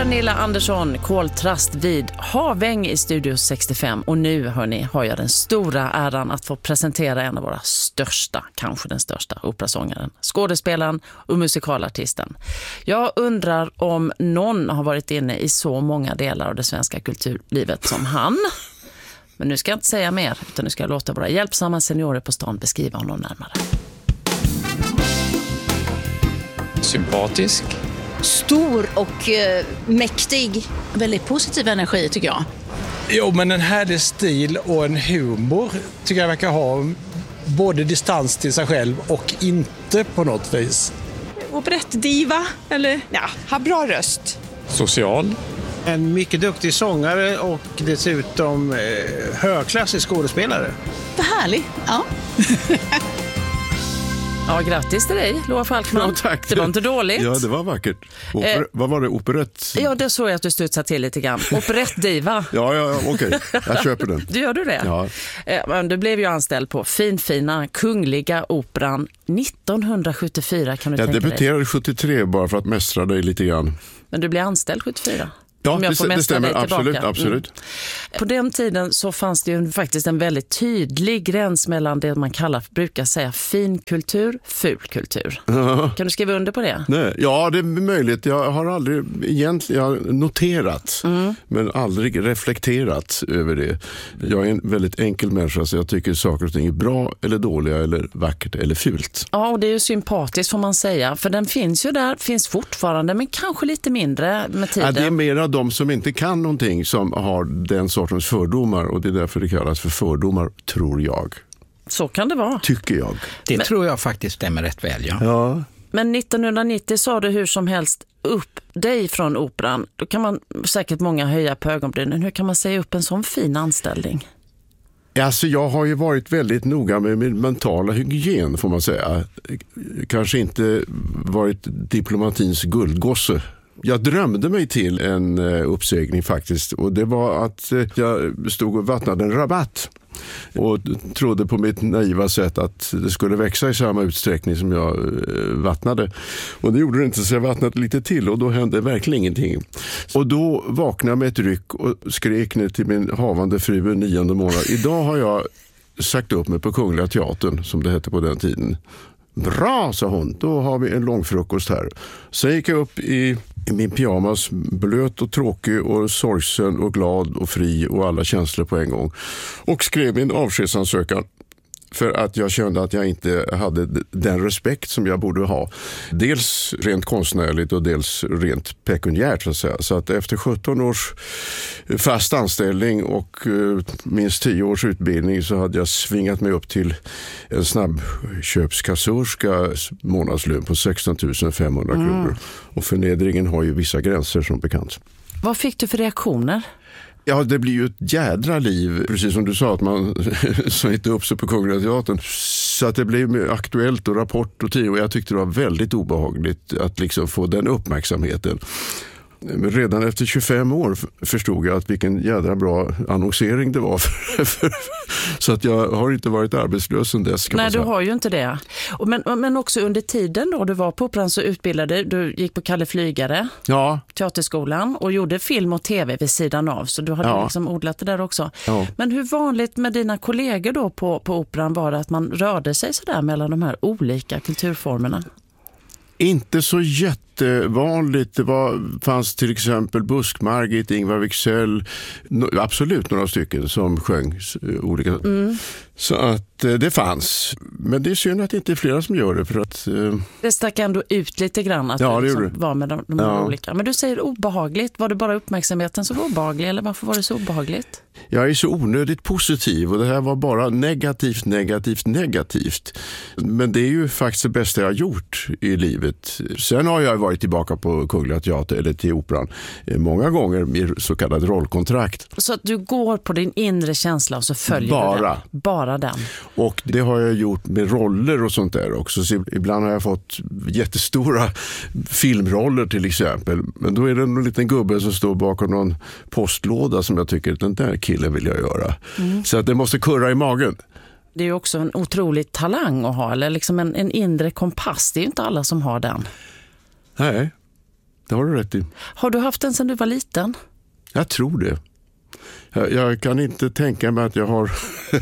Pernilla Andersson, koltrast vid Haväng i Studio 65. Och nu, hörni, har jag den stora äran att få presentera en av våra största, kanske den största operasångaren, skådespelaren och musikalartisten. Jag undrar om någon har varit inne i så många delar av det svenska kulturlivet som han. Men nu ska jag inte säga mer, utan nu ska jag låta våra hjälpsamma seniorer på stan beskriva honom närmare. Sympatisk. Stor och mäktig. Väldigt positiv energi tycker jag. Jo, men en härlig stil och en humor tycker jag verkar ha både distans till sig själv och inte på något vis. Operettdiva, eller ja, har bra röst. Social. En mycket duktig sångare och dessutom högklassig skådespelare. Vad härligt, ja. Ja, grattis till dig, Loa Falkman. Ja, tack. Det var inte dåligt. Ja, det var vackert. Vad var det? Operett? Ja, det såg jag att du studsade till lite grann. Operettdiva. Ja, okej. Jag köper den. Gör du det? Ja. Men du blev ju anställd på finfina Kungliga Operan 1974, kan du tänka dig? Jag debuterade 73 bara för att mästra dig lite grann. Men du blev anställd 74? Ja, det stämmer. Absolut. På den tiden så fanns det ju faktiskt en väldigt tydlig gräns mellan det man brukar säga fin kultur, ful kultur. Kan du skriva under på det? Nej. Ja, det är möjligt. Jag har aldrig egentligen noterat, men aldrig reflekterat över det. Jag är en väldigt enkel människa, så jag tycker saker och ting är bra eller dåliga eller vackert eller fult. Ja, och det är ju sympatiskt får man säga. För den finns ju där, finns fortfarande, men kanske lite mindre med tiden. Ja, det är mera de som inte kan någonting som har den sortens fördomar, och det är därför det kallas för fördomar, tror jag. Så kan det vara. Tycker jag. Det tror jag faktiskt stämmer rätt väl, ja. Ja. Men 1990 sa du hur som helst upp dig från operan. Då kan man säkert många höja på ögonbrynen. Hur kan man säga upp en sån fin anställning? Alltså, jag har ju varit väldigt noga med min mentala hygien, får man säga. Kanske inte varit diplomatins guldgosse. Jag drömde mig till en uppsägning faktiskt, och det var att jag stod och vattnade en rabatt och trodde på mitt naiva sätt att det skulle växa i samma utsträckning som jag vattnade. Och det gjorde det inte, så jag vattnade lite till, och då hände verkligen ingenting. Och då vaknade jag med ett ryck och skrek ner till min havande fru 9:e månad. Idag har jag sagt upp mig på Kungliga Teatern, som det hette på den tiden. Bra, sa hon. Då har vi en lång frukost här. Sen gick jag upp i min pyjamas, blöt och tråkig och sorgsen och glad och fri och alla känslor på en gång. Och skrev min avskedsansökan. För att jag kände att jag inte hade den respekt som jag borde ha. Dels rent konstnärligt och dels rent pekuniärt, så att säga. Så att efter 17 års fast anställning och minst 10 års utbildning så hade jag svingat mig upp till en snabbköpskassörska månadslön på 16 500 kronor. Och förnedringen har ju vissa gränser, som bekant. Vad fick du för reaktioner? Ja, det blir ju ett jädra liv, precis som du sa, att man sa inte upp sig på Kungliga Teatern. Så att det blev aktuellt och Rapport och och jag tyckte det var väldigt obehagligt att liksom få den uppmärksamheten. Men redan efter 25 år förstod jag att vilken jädra bra annonsering det var. Så att jag har inte varit arbetslös sedan dess. Nej, du har ju inte det. Men också under tiden då du var på operan så utbildade du, gick på Kalle Flygare, ja, teaterskolan, och gjorde film och tv vid sidan av. Så du hade liksom odlat det där också. Ja. Men hur vanligt med dina kollegor då på operan var det att man rörde sig så där mellan de här olika kulturformerna? Inte så jättevanligt. Det fanns till exempel Busk-Margit, Ingvar Wicksell, absolut några stycken som sjöng olika. Så att det fanns. Men det är synd att det inte är flera som gör det. För att, det stack ändå ut lite grann att du liksom var med de här olika. Men du säger obehagligt. Var det bara uppmärksamheten som var obehaglig, eller varför var det så obehagligt? Jag är så onödigt positiv, och det här var bara negativt. Men det är ju faktiskt det bästa jag har gjort i livet. Sen har jag varit tillbaka på Kungliga Teater eller till operan många gånger med så kallad rollkontrakt. Så att du går på din inre känsla och så följer du den? Bara den. Och det har jag gjort med roller och sånt där också. Så ibland har jag fått jättestora filmroller till exempel. Men då är det en liten gubbe som står bakom någon postlåda som jag tycker att den där killen vill jag göra. Så att det måste kurra i magen. Det är ju också en otrolig talang att ha, eller liksom en inre kompass. Det är ju inte alla som har den. Nej. Det har du rätt i. Har du haft den sedan du var liten? Jag tror det. Jag kan inte tänka mig att jag har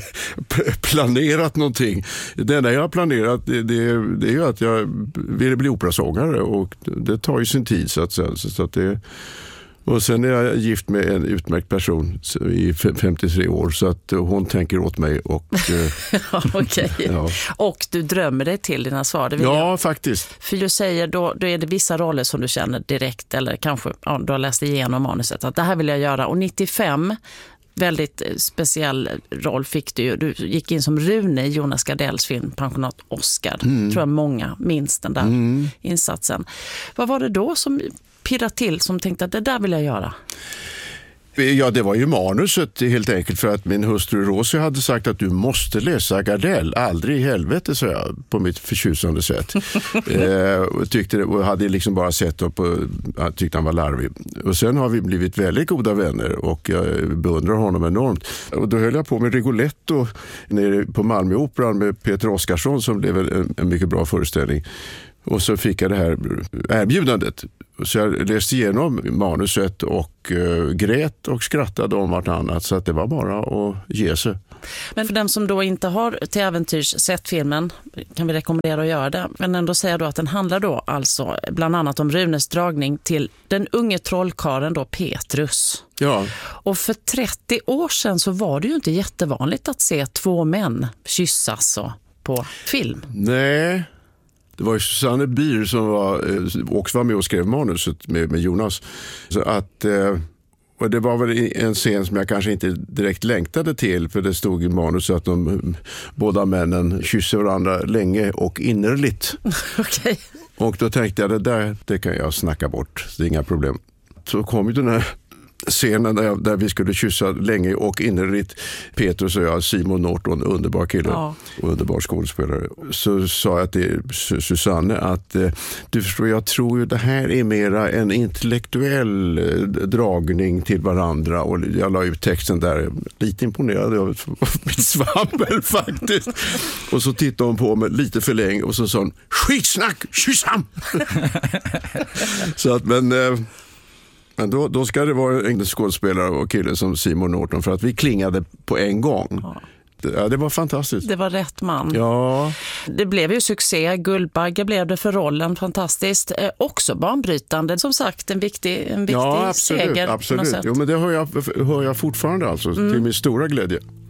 planerat någonting. Det enda jag har planerat det är ju att jag vill bli operasångare, och det tar ju sin tid så att säga. Så att det, och sen är jag gift med en utmärkt person i 53 år, så att hon tänker åt mig. Och, Okej. Ja. Och du drömmer dig till dina svar? Ja, faktiskt. För du säger då är det vissa roller som du känner direkt, eller kanske du har läst igenom manuset, att det här vill jag göra. Och 95, väldigt speciell roll fick du. Du gick in som Rune i Jonas Gardells film Pensionat Oscar. Tror jag många minns den där insatsen. Vad var det då som pirrade till, som tänkte att det där vill jag göra? Ja, det var ju manuset helt enkelt, för att min hustru Rosie hade sagt att du måste läsa Gardell. Aldrig i helvete, så jag på mitt förtjusande sätt. Och hade liksom bara sett upp och tyckte han var larvig. Och sen har vi blivit väldigt goda vänner, och jag beundrar honom enormt. Och då höll jag på med Rigoletto nere på Malmöoperan med Peter Oskarsson, som blev en mycket bra föreställning. Och så fick jag det här erbjudandet. Så jag läste igenom manuset och grät och skrattade om vartannat, så att det var bara att ge sig. Men för den som då inte har till äventyrs sett filmen kan vi rekommendera att göra det. Men ändå säga då att den handlar då alltså bland annat om Runes dragning till den unge trollkaren då Petrus. Ja. Och för 30 år sedan så var det ju inte jättevanligt att se två män kyssas på film. Nej. Det var ju Susanne Bier som också var med och skrev manuset med Jonas. Så att, och det var väl en scen som jag kanske inte direkt längtade till, för det stod i manuset att båda männen kysser varandra länge och innerligt. Okay. Och då tänkte jag, det kan jag snacka bort, det är inga problem. Så kom ju den här scenen där vi skulle kyssa länge och innerligt, Petrus och jag, Simon Norton, underbar kille och underbar skådespelare. Så sa jag till Susanne att du förstår, jag tror ju det här är mera en intellektuell dragning till varandra, och jag la ut texten där, lite imponerad av mitt svammel faktiskt. Och så tittade hon på mig lite för länge och så sa hon, skitsnack, kyssam! Så att, men då ska det vara en skådespelare och kille som Simon Norton, för att vi klingade på en gång. Ja, det var fantastiskt. Det var rätt man. Ja. Det blev ju succé. Guldbagge blev det för rollen. Fantastiskt. Också banbrytande. Som sagt, en viktig ja, absolut, seger. Absolut. Jo, men det hör jag fortfarande alltså, till min stora glädje.